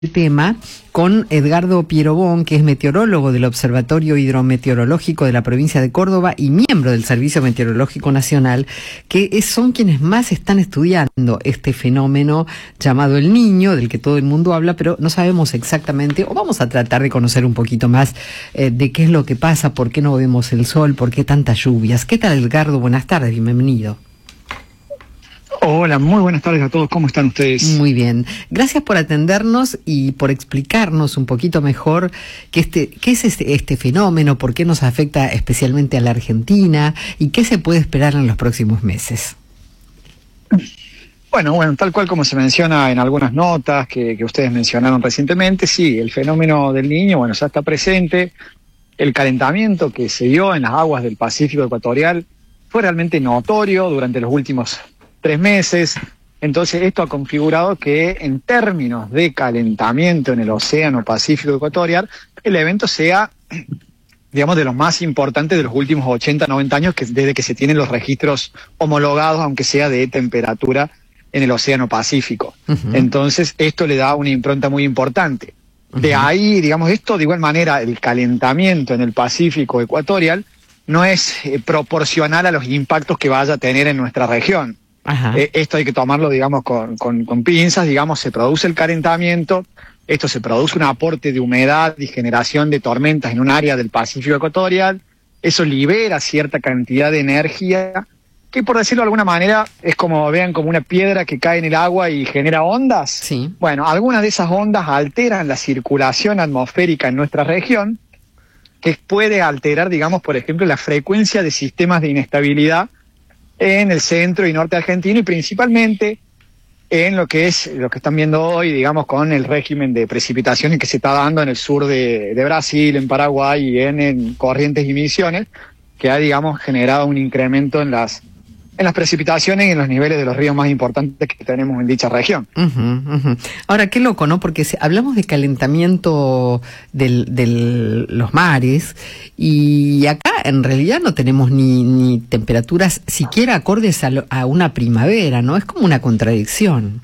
El tema con Edgardo Pierobón, que es meteorólogo del Observatorio Hidrometeorológico de la provincia de Córdoba y miembro del Servicio Meteorológico Nacional, son quienes más están estudiando este fenómeno llamado El Niño, del que todo el mundo habla, pero no sabemos exactamente, o vamos a tratar de conocer un poquito más de qué es lo que pasa, por qué no vemos el sol, por qué tantas lluvias. ¿Qué tal, Edgardo? Buenas tardes, bienvenido. Hola, muy buenas tardes a todos. ¿Cómo están ustedes? Muy bien. Gracias por atendernos y por explicarnos un poquito mejor qué es este fenómeno, por qué nos afecta especialmente a la Argentina y qué se puede esperar en los próximos meses. Bueno, tal cual como se menciona en algunas notas que ustedes mencionaron recientemente, sí, el fenómeno del Niño, ya está presente. El calentamiento que se dio en las aguas del Pacífico ecuatorial fue realmente notorio durante los últimos 3 meses, entonces esto ha configurado que en términos de calentamiento en el Océano Pacífico ecuatorial, el evento sea, digamos, de los más importantes de los últimos 80, 90 años, desde que se tienen los registros homologados, aunque sea de temperatura en el Océano Pacífico. Entonces esto le da una impronta muy importante. De ahí, digamos, esto de igual manera, el calentamiento en el Pacífico ecuatorial no es proporcional a los impactos que vaya a tener en nuestra región. Esto hay que tomarlo, digamos, con pinzas. Digamos, se produce el calentamiento, esto se produce un aporte de humedad y generación de tormentas en un área del Pacífico ecuatorial, eso libera cierta cantidad de energía, que por decirlo de alguna manera es como una piedra que cae en el agua y genera ondas. Sí. Bueno, algunas de esas ondas alteran la circulación atmosférica en nuestra región, que puede alterar, digamos, por ejemplo, la frecuencia de sistemas de inestabilidad en el centro y norte argentino, y principalmente en lo que están viendo hoy, digamos, con el régimen de precipitaciones que se está dando en el sur de Brasil, en Paraguay y en Corrientes y Misiones, que ha, digamos, generado un incremento en las precipitaciones y en los niveles de los ríos más importantes que tenemos en dicha región. Ahora, qué loco, ¿no? Porque hablamos de calentamiento de los mares y acá en realidad no tenemos ni temperaturas siquiera acordes a una primavera, ¿no? Es como una contradicción.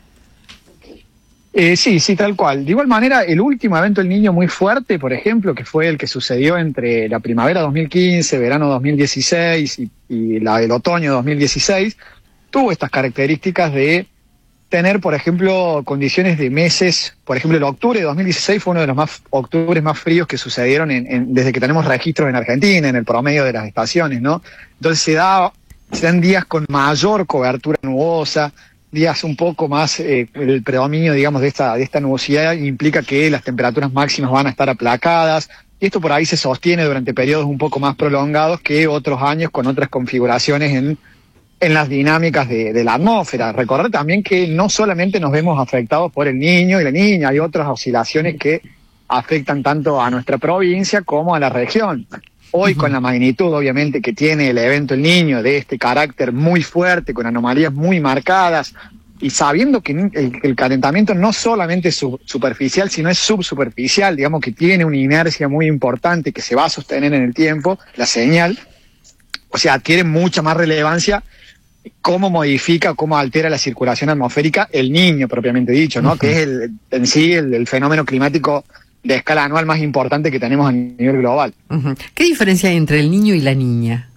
Sí, tal cual. De igual manera, el último evento del Niño muy fuerte, por ejemplo, que fue el que sucedió entre la primavera 2015, verano 2016 y el otoño 2016, tuvo estas características de tener, por ejemplo, condiciones de meses. Por ejemplo, el octubre de 2016 fue uno de los octubres más fríos que sucedieron desde que tenemos registros en Argentina, en el promedio de las estaciones, ¿no? Entonces se dan días con mayor cobertura nubosa, días un poco más, el predominio, digamos, de esta nubosidad implica que las temperaturas máximas van a estar aplacadas, y esto por ahí se sostiene durante periodos un poco más prolongados que otros años con otras configuraciones en las dinámicas de la atmósfera. Recordar también que no solamente nos vemos afectados por el Niño y la Niña, hay otras oscilaciones que afectan tanto a nuestra provincia como a la región. Hoy, con la magnitud, obviamente, que tiene el evento El Niño, de este carácter muy fuerte, con anomalías muy marcadas, y sabiendo que el calentamiento no solamente es superficial, sino es subsuperficial, digamos que tiene una inercia muy importante que se va a sostener en el tiempo, la señal, o sea, adquiere mucha más relevancia cómo modifica, cómo altera la circulación atmosférica El Niño, propiamente dicho, ¿no? Que es en sí el fenómeno climático de escala anual más importante que tenemos a nivel global. ¿Qué diferencia hay entre el Niño y la Niña?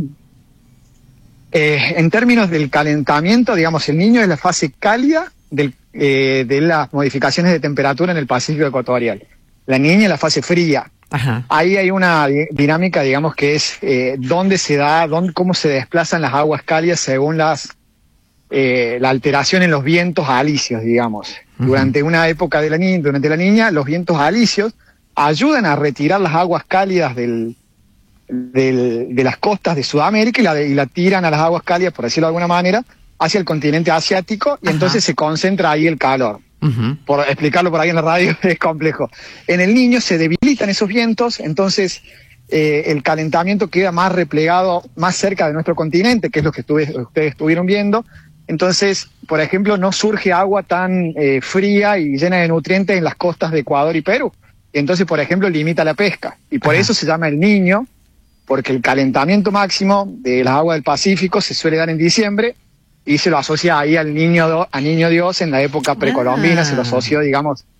En términos del calentamiento, digamos, el Niño es la fase cálida de las modificaciones de temperatura en el Pacífico ecuatorial. La Niña es la fase fría. Ahí hay una dinámica, digamos, que es cómo se desplazan las aguas cálidas según la alteración en los vientos alisios, digamos. Durante una época durante la Niña, los vientos alisios ayudan a retirar las aguas cálidas de las costas de Sudamérica y la tiran a las aguas cálidas, por decirlo de alguna manera, hacia el continente asiático, y entonces se concentra ahí el calor. Por explicarlo por ahí en la radio es complejo. En el Niño se debilitan esos vientos, entonces el calentamiento queda más replegado, más cerca de nuestro continente, que es lo que ustedes estuvieron viendo. Entonces, por ejemplo, no surge agua tan fría y llena de nutrientes en las costas de Ecuador y Perú. Entonces, por ejemplo, limita la pesca. Y por eso se llama El Niño, porque el calentamiento máximo de las aguas del Pacífico se suele dar en diciembre, y se lo asocia ahí a Niño Dios en la época precolombina, se lo asoció, digamos,